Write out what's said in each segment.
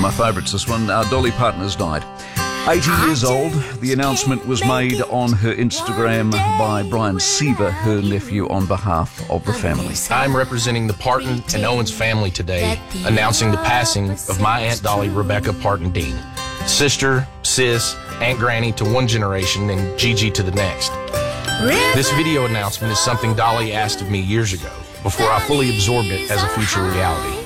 my favourites, this one. Dolly Parton has died. 80 years old. The announcement was made on her Instagram by Brian Seaver, her nephew, on behalf of the family. I'm representing the Parton and Owens family today, announcing the passing of my Aunt Dolly, Rebecca Parton Dean. Sister, sis, Aunt Granny to one generation and Gigi to the next. This video announcement is something Dolly asked of me years ago, before I fully absorbed it as a future reality.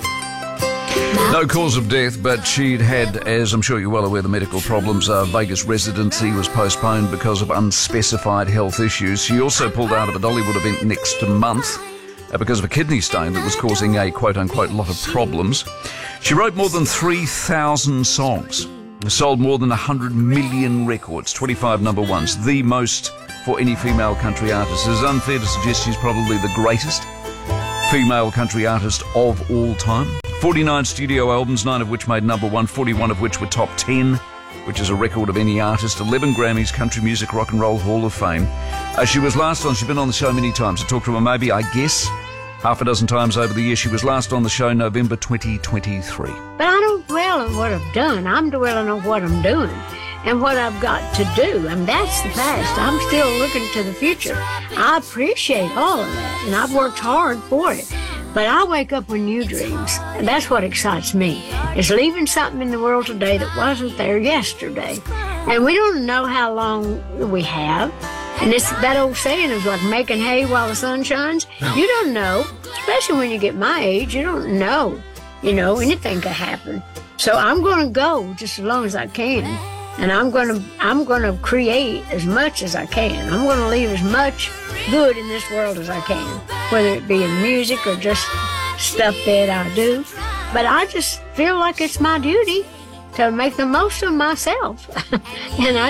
No cause of death, but she'd had, as I'm sure you're well aware, the medical problems. Vegas residency was postponed because of unspecified health issues. She also pulled out of a Dollywood event next month because of a kidney stone that was causing a quote-unquote lot of problems. She wrote more than 3,000 songs, sold more than 100 million records, 25 number ones, the most for any female country artist. It is unfair to suggest she's probably the greatest female country artist of all time. 49 studio albums, 9 of which made number one, 41 of which were top 10, which is a record of any artist. 11 Grammys, Country Music Rock and Roll Hall of Fame. She's been on the show many times. I talked to her maybe, I guess, half a dozen times over the year. She was last on the show November 2023. But I don't dwell on what I've done. I'm dwelling on what I'm doing and what I've got to do. And that's the past. I'm still looking to the future. I appreciate all of that, and I've worked hard for it. But I wake up with new dreams, and that's what excites me, is leaving something in the world today that wasn't there yesterday. And we don't know how long we have. And it's that old saying is like making hay while the sun shines. You don't know, especially when you get my age, you don't know. You know, anything could happen. So I'm going to go just as long as I can. And I'm going to create as much as I can. I'm going to leave as much good in this world as I can, whether it be in music or just stuff that I do. But I just feel like it's my duty to make the most of myself. And I